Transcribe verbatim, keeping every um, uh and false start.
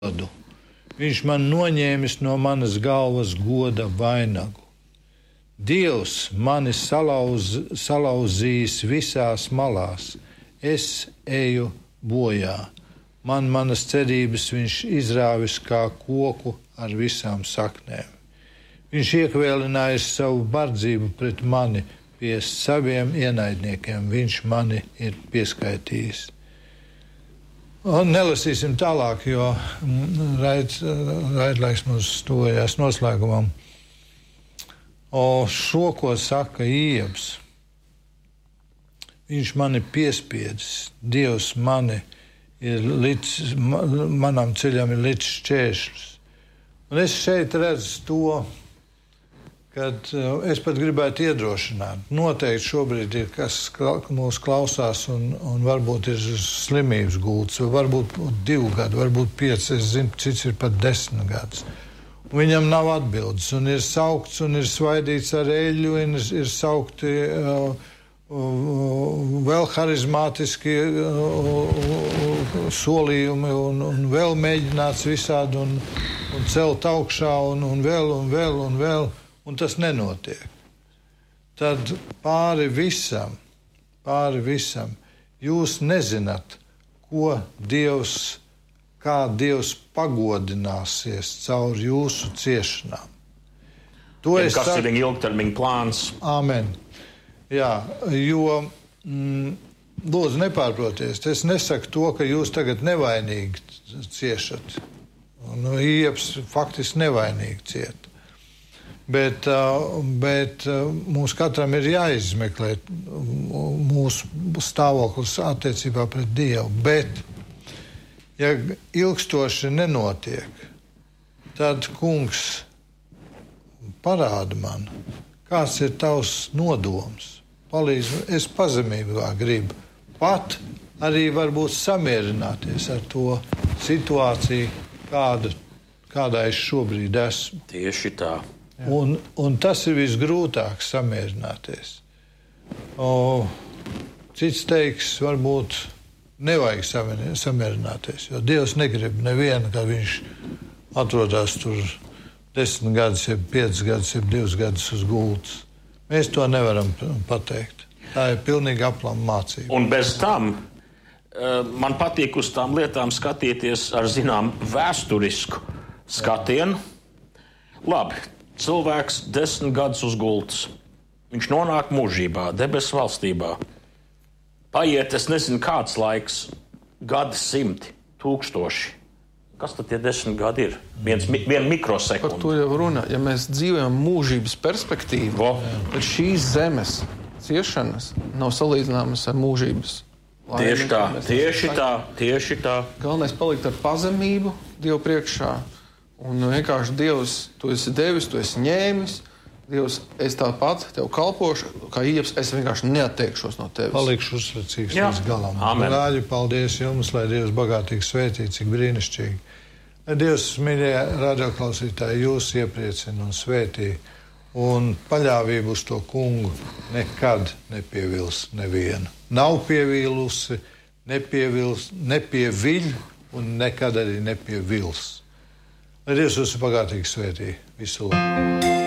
godu. Viņš man noņēmis no manas galvas goda vainagu. Dievs mani salauz, salauzījis visās malās. Es eju bojā. Man manas cerības viņš izrāvis kā koku ar visām saknēm. Viņš iekvēlinājis savu bardzību pret mani pie saviem ienaidniekiem. Viņš mani ir pieskaitījis. Un nelasīsim tālāk, jo raid, raidlaiks mums tuvojās noslēgumam. O šo, ko saka Iebs, viņš mani piespiedis, Dievs mani ir līdz, manam ceļam ir līdz šķēršļus. Un es šeit redzu to, kad es pat gribētu iedrošināt. Noteikti šobrīd ir kas mūs klausās un, un varbūt ir slimības gults, varbūt divu gadu, varbūt pieci, es zinu, cits ir pat desmit gadus. Un viņam nav atbildes, un ir saukts, un ir svaidīts ar eļļu, un ir, ir saukti uh, uh, vēl harizmātiski uh, solījumi, un, un vēl mēģināts visādi, un, un celt augšā, un, un vēl, un vēl, un vēl. Un tas nenotiek. Tad pāri visam, pāri visam, jūs nezināt, ko Dievs, kā Dievs pagodināsies caur jūsu ciešanām. To ja, es kas saku, ir viņa ilgtermiņa plāns? Āmen. Jā, jo, mm, lūdzu, nepārproties, es nesaku to, ka jūs tagad nevainīgi ciešat. Nu, Iebs faktiski nevainīgi ciet. Bet, bet mums katram ir jāizmeklē mūsu stāvoklis attiecībā pret Dievu. Bet, ja ilgstoši nenotiek, tad, kungs, parāda man, kāds ir tavs nodoms. Palīdz, es pazemībā gribu pat arī varbūt samierināties ar to situāciju, kāda, kādā es šobrīd esmu. Tieši tā. Un, un tas ir visgrūtāk samierināties. O, cits teiks, varbūt nevajag samierināties, jo Dievs negrib nevienu, ka viņš atrodas tur desmit gadus, jeb piecus gadus, jeb divus gadus uz gultas. Mēs to nevaram pateikt. Tā ir pilnīgi aplama mācība. Un bez tam man patīk uz tām lietām skatīties ar, zinām, vēsturisku skatienu. Labi. Cilvēks desmit gadus uz gultas. Viņš nonāk mūžībā, debesu valstībā. Paiet, es nezinu, kāds laiks, gadi simti, tūkstoši. Kas tad tie desmit gadi ir? Viens, viena mikrosekundi. Par to jau runā. Ja mēs dzīvojam mūžības perspektīvu, tad šīs zemes ciešanas nav salīdzināmas ar mūžības. Tieši tā, tieši tā, tieši tā. Galvenais palikt ar pazemību Dievu priekšā. Un vienkārši Dievs, tu esi devis, tu esi ņēmis. Dievs, es tāpat tev kalpošu, kā Iebs, es vienkārši neatteikšos no tevis. Palikšu uzticīgs līdz galam. Brāļi, paldies jums, lai Dievs bagātīgi svētī, cik brīnišķīgi. Lai Dievs, mīļie radioklausītāji, jūs iepriecina un svētī. Un paļāvību uz to kungu nekad nepievils nevienu. Nav pievīlusi, nepievils, nepieviļ un nekad arī nepievils. Lai Dievs jūs bagātīgi svētī. Visu labu.